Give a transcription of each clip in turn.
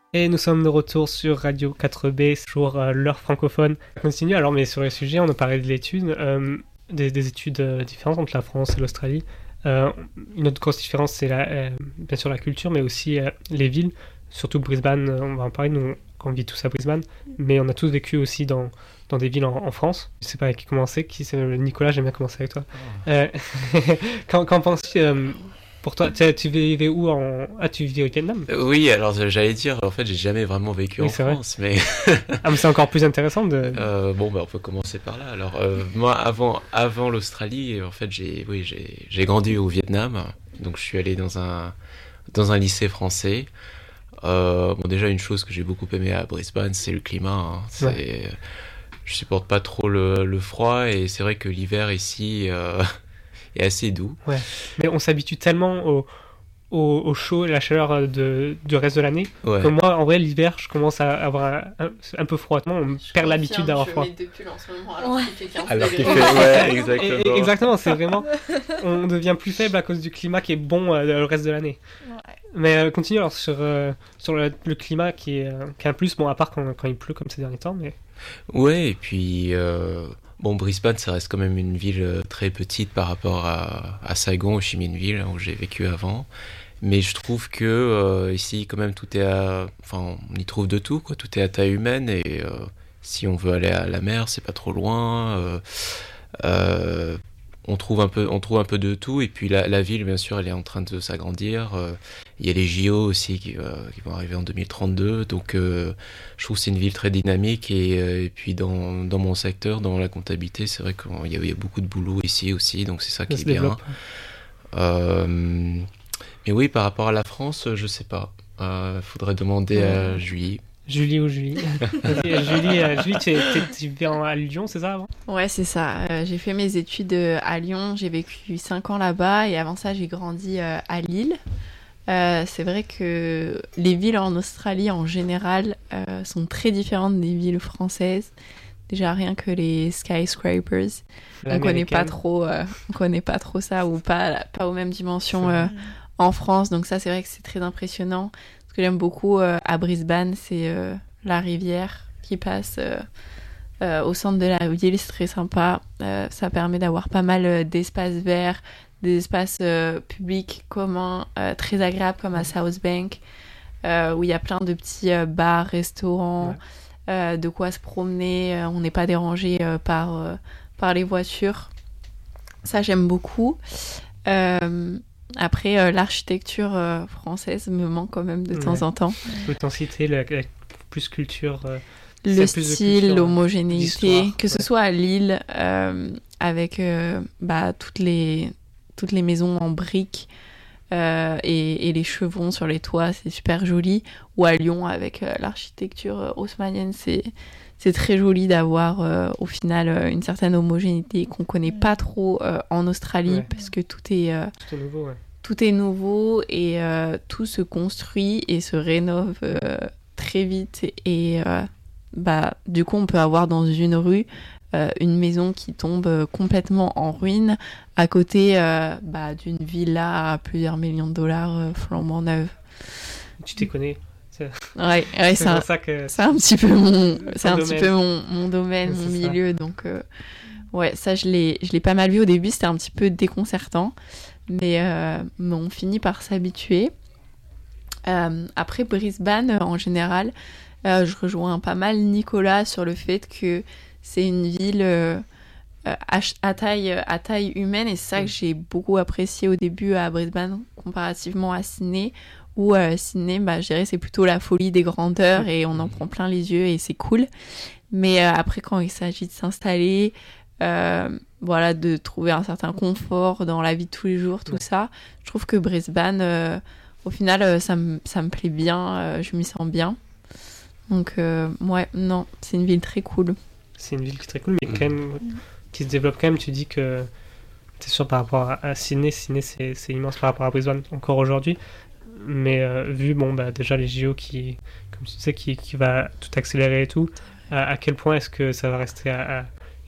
Et nous sommes de retour sur Radio 4B, toujours l'heure francophone. On continue alors, mais sur le sujet, on a parlé de l'étude, des études différentes entre la France et l'Australie. Une autre grosse différence, c'est bien sûr la culture, mais aussi les villes. Surtout Brisbane, on va en parler, nous on vit tous à Brisbane, mais on a tous vécu aussi dans des villes en France. Je sais pas avec qui commencer, Nicolas, j'aime bien commencer avec toi. Qu'en penses-tu pour toi, tu vivais où tu vivais au Vietnam? Oui, alors j'allais dire, en fait, j'ai jamais vraiment vécu en France, mais... Ah, mais c'est encore plus intéressant de... Bon, on peut commencer par là. Alors, moi, avant l'Australie, en fait, j'ai grandi au Vietnam, donc je suis allé dans un lycée français. Déjà, une chose que j'ai beaucoup aimé à Brisbane, c'est le climat. Je supporte pas trop le froid, et c'est vrai que l'hiver ici... est assez doux. Ouais, mais on s'habitue tellement au chaud et la chaleur du reste de l'année que moi, en vrai, l'hiver, je commence à avoir un peu froid. On perd l'habitude d'avoir froid. Je mets 2 pulls en ce moment alors qu'il fait 15 alors degrés. Exactement. Exactement, c'est vraiment... On devient plus faible à cause du climat qui est bon le reste de l'année. Ouais. Mais continue alors sur le climat qui est un plus, bon, à part quand il pleut comme ces derniers temps. Mais... Ouais, et puis... Brisbane, ça reste quand même une ville très petite par rapport à Saigon, Ho Chi Minh Ville, où j'ai vécu avant. Mais je trouve que ici, quand même, on y trouve de tout, quoi. Tout est à taille humaine, et si on veut aller à la mer, c'est pas trop loin. On trouve un peu de tout, et puis la ville, bien sûr, elle est en train de s'agrandir. Il y a les JO aussi qui vont arriver en 2032, donc je trouve que c'est une ville très dynamique, et puis dans mon secteur, dans la comptabilité, c'est vrai qu'il y a beaucoup de boulot ici aussi, donc c'est ça qui est bien. Mais oui, par rapport à la France, je sais pas. Faudrait demander à Julie. Julie, Julie, tu vivais à Lyon, c'est ça avant? Ouais, c'est ça. J'ai fait mes études à Lyon, j'ai vécu 5 ans là-bas, et avant ça, j'ai grandi à Lille. C'est vrai que les villes en Australie, en général, sont très différentes des villes françaises. Déjà, rien que les skyscrapers, on connaît pas trop ça, ou pas aux mêmes dimensions en France. Donc ça, c'est vrai que c'est très impressionnant. Ce que j'aime beaucoup à Brisbane, c'est la rivière qui passe au centre de la ville. C'est très sympa. Ça permet d'avoir pas mal d'espaces verts, des espaces publics communs très agréables, comme à South Bank, où il y a plein de petits bars, restaurants, de quoi se promener. On n'est pas dérangé par les voitures. Ça, j'aime beaucoup. Après, l'architecture française me manque quand même de temps en temps. L'authenticité, la plus culture... le style, l'homogénéité, que ce soit à Lille, avec toutes les maisons en briques et les chevaux sur les toits, c'est super joli. Ou à Lyon, avec l'architecture haussmannienne, c'est très joli d'avoir au final une certaine homogénéité qu'on connaît pas trop en Australie, parce que tout est nouveau, tout est nouveau, et tout se construit et se rénove très vite, et du coup on peut avoir dans une rue une maison qui tombe complètement en ruine à côté d'une villa à plusieurs millions de dollars flambant neuve. Tu t'y connais? Ouais, c'est un petit peu mon domaine, mon milieu, donc ça je l'ai pas mal vu au début, c'était un petit peu déconcertant, mais on finit par s'habituer. Après Brisbane, en général, je rejoins pas mal Nicolas sur le fait que c'est une ville à taille humaine, et c'est ça que j'ai beaucoup apprécié au début à Brisbane comparativement à Sydney, où Sydney, je dirais, c'est plutôt la folie des grandeurs et on en prend plein les yeux et c'est cool. Mais après, quand il s'agit de s'installer, de trouver un certain confort dans la vie de tous les jours, tout ça, je trouve que Brisbane, au final, ça me plaît bien, je m'y sens bien. Donc, c'est une ville très cool. C'est une ville qui est très cool, mais quand même, qui se développe quand même. Tu dis que, c'est sûr, par rapport à Sydney, c'est immense par rapport à Brisbane encore aujourd'hui. Mais vu, déjà les JO comme tu sais, qui va tout accélérer et tout, à quel point est-ce que ça va rester à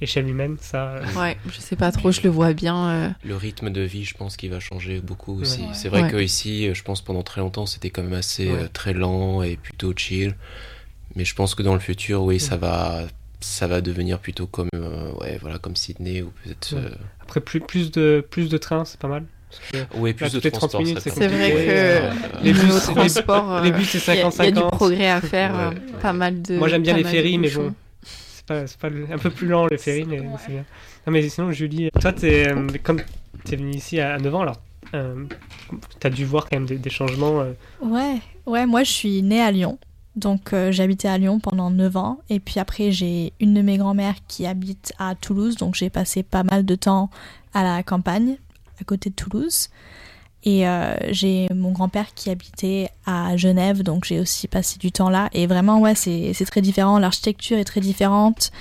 échelle humaine, ça. Ouais, je sais pas trop, je le vois bien. Le rythme de vie, je pense qu'il va changer beaucoup aussi. Ouais. C'est vrai qu'ici, je pense pendant très longtemps, c'était quand même assez très lent et plutôt chill. Mais je pense que dans le futur, oui, ça va devenir plutôt comme, comme Sydney ou peut-être. Après, plus de trains, c'est pas mal. Oui, plus de transport. Minutes, c'est vrai que les bus, transport, les bus, c'est 50-50. Il y a du progrès à faire, pas mal de. Moi, j'aime bien les ferries, mais bon, c'est pas un peu plus lent les ferries, mais c'est bien. Non, mais sinon, Julie, toi, comme t'es venue ici à 9 ans, alors t'as dû voir quand même des changements. Ouais, moi, je suis née à Lyon. Donc j'habitais à Lyon pendant 9 ans et puis après j'ai une de mes grand-mères qui habite à Toulouse, donc j'ai passé pas mal de temps à la campagne à côté de Toulouse et j'ai mon grand-père qui habitait à Genève, donc j'ai aussi passé du temps là et vraiment c'est très différent, l'architecture est très différente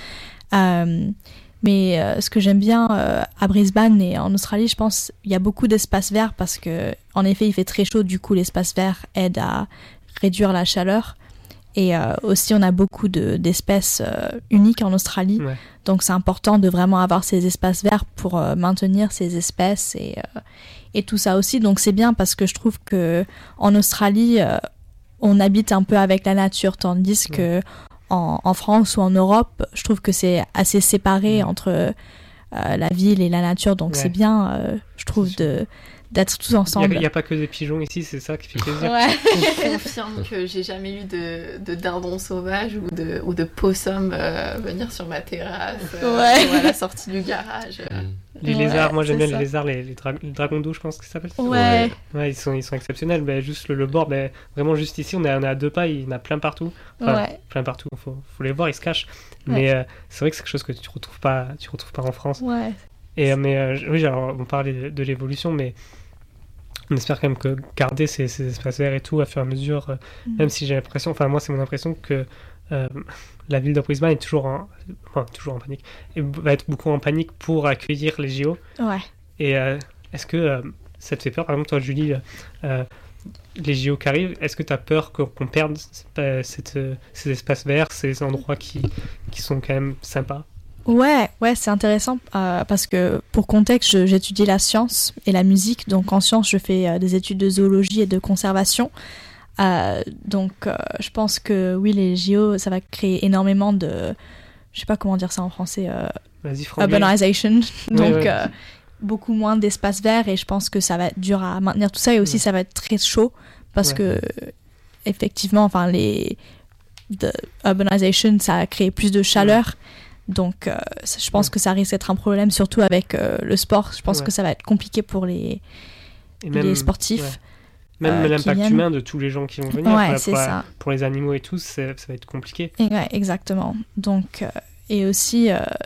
mais ce que j'aime bien à Brisbane et en Australie, je pense il y a beaucoup d'espaces verts parce que en effet il fait très chaud, du coup l'espace vert aide à réduire la chaleur. Et aussi, on a beaucoup d'espèces uniques en Australie. Ouais. Donc, c'est important de vraiment avoir ces espaces verts pour maintenir ces espèces et tout ça aussi. Donc, c'est bien parce que je trouve qu'en Australie, on habite un peu avec la nature. Tandis que en France ou en Europe, je trouve que c'est assez séparé entre la ville et la nature. Donc, c'est bien, je trouve, d'être tous ensemble. Il n'y a pas que des pigeons ici, c'est ça qui fait plaisir. Ouais. Je confirme que j'ai jamais eu de dindons sauvages ou de possums venir sur ma terrasse ou à la sortie du garage. Les lézards, moi j'aime bien les lézards, les dragons d'eau, je pense que ça s'appelle. Ouais, ils sont exceptionnels. Juste le bord, vraiment juste ici, on est à 2 pas, il y en a plein partout. Plein partout, faut les voir, ils se cachent. Mais c'est vrai que c'est quelque chose que tu retrouves pas en France. Ouais. Et oui, alors on parlait de l'évolution, mais on espère quand même que garder ces espaces verts et tout à fur et à mesure, même si j'ai l'impression, enfin moi c'est mon impression que la ville de Brisbane est toujours en panique, et va être beaucoup en panique pour accueillir les JO. Ouais. Et est-ce que ça te fait peur, par exemple toi Julie, les JO qui arrivent, est-ce que tu as peur qu'on perde ces espaces verts, ces endroits qui sont quand même sympas? Ouais, c'est intéressant parce que pour contexte, j'étudie la science et la musique. Donc en science, je fais des études de zoologie et de conservation. Donc je pense que oui, les JO, ça va créer énormément de... Je sais pas comment dire ça en français. Urbanization. Donc beaucoup moins d'espace vert et je pense que ça va être dur à maintenir tout ça. Et aussi, ça va être très chaud parce que effectivement, enfin, urbanization, ça a créé plus de chaleur. Donc, je pense que ça risque d'être un problème, surtout avec le sport. Je pense que ça va être compliqué pour les sportifs. Même l'impact humain de tous les gens qui vont venir. Ça. Pour les animaux et tout, ça va être compliqué. Exactement. Donc, et aussi,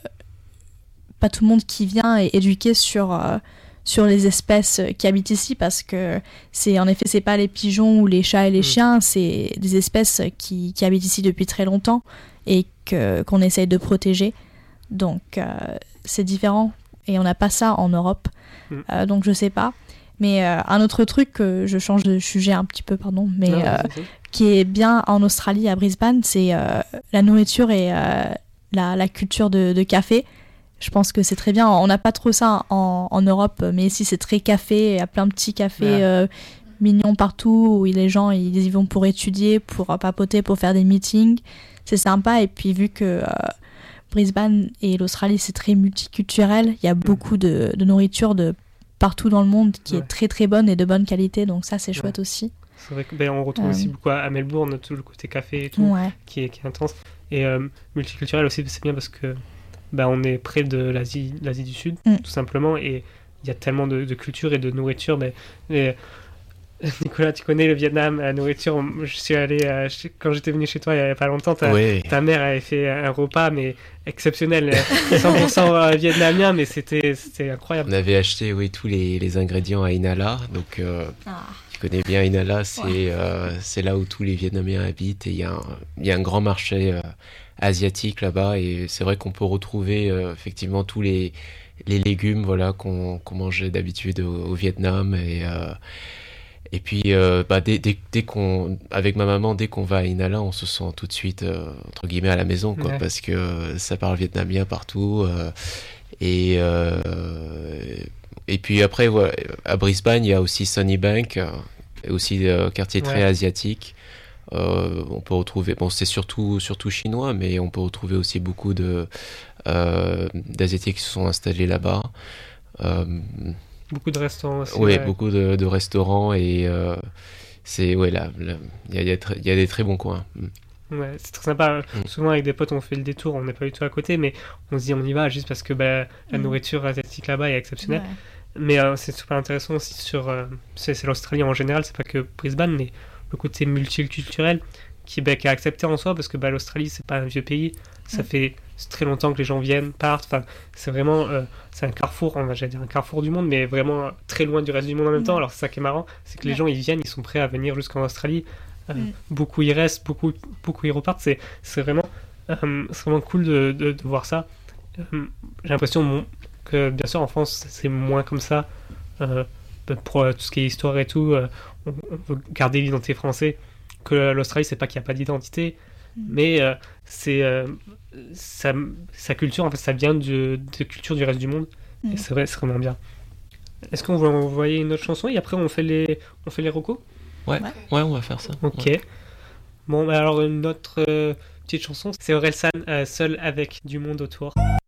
pas tout le monde qui vient est éduqué sur les espèces qui habitent ici, parce que en effet, c'est pas les pigeons ou les chats et les chiens, c'est des espèces qui habitent ici depuis très longtemps et qu'on essaye de protéger. Donc c'est différent et on n'a pas ça en Europe. Donc je sais pas. Mais un autre truc, je change de sujet un petit peu, pardon, mais qui est bien en Australie, à Brisbane, c'est la nourriture et la culture de café. Je pense que c'est très bien. On n'a pas trop ça en Europe, mais ici c'est très café. Il y a plein de petits cafés mignons partout où les gens ils y vont pour étudier, pour papoter, pour faire des meetings. C'est sympa. Et puis vu que Brisbane et l'Australie c'est très multiculturel, il y a beaucoup de nourriture de partout dans le monde qui est très très bonne et de bonne qualité. Donc ça c'est chouette aussi. C'est vrai qu'on retrouve aussi beaucoup à Melbourne, tout le côté café et tout, qui est intense. Et multiculturel aussi, c'est bien parce que on est près de l'Asie du Sud, tout simplement, et il y a tellement de culture et de nourriture. Nicolas, tu connais le Vietnam, la nourriture. Je suis allé, quand j'étais venu chez toi il n'y a pas longtemps, ta mère avait fait un repas mais exceptionnel, 100% vietnamien, mais c'était incroyable. On avait acheté tous les ingrédients à Inala, donc tu connais bien Inala, c'est là où tous les Vietnamiens habitent, et il y a un grand marché asiatique là-bas, et c'est vrai qu'on peut retrouver effectivement tous les légumes qu'on mangeait d'habitude au Vietnam, Et puis, dès qu'on, avec ma maman, dès qu'on va à Inala, on se sent tout de suite, entre guillemets, à la maison, quoi, parce que ça parle vietnamien partout. Et puis après, voilà, à Brisbane, il y a aussi Sunnybank, aussi quartier très asiatique. On peut retrouver, bon, c'est surtout chinois, mais on peut retrouver aussi beaucoup d'Asiatiques qui se sont installés là-bas. Beaucoup de restaurants aussi. Oui, beaucoup de restaurants et c'est là, il y a des très bons coins. Ouais, c'est très sympa. Souvent avec des potes on fait le détour, on n'est pas du tout à côté, mais on se dit on y va juste parce que la nourriture asiatique là-bas est exceptionnelle. Ouais. Mais c'est super intéressant aussi c'est l'Australie en général, c'est pas que Brisbane, mais le côté multiculturel qui est accepté en soi parce que l'Australie c'est pas un vieux pays, ça fait très longtemps que les gens viennent, partent, enfin c'est vraiment c'est un carrefour, j'allais dire un carrefour du monde, mais vraiment très loin du reste du monde en même temps. Alors c'est ça qui est marrant, c'est que les gens ils viennent, ils sont prêts à venir jusqu'en Australie, beaucoup y restent, beaucoup y repartent, c'est vraiment cool de voir ça. J'ai l'impression que bien sûr en France c'est moins comme ça, pour tout ce qui est histoire et tout, on veut garder l'identité française, que l'Australie c'est pas qu'il n'y a pas d'identité, mais c'est sa culture en fait, ça vient de culture du reste du monde, et c'est vrai, c'est vraiment bien. Est-ce qu'on va envoyer une autre chanson et après on fait les recos? Ouais, on va faire ça. Ok. Bon, alors une autre petite chanson, c'est Orelsan, Seul avec du monde autour.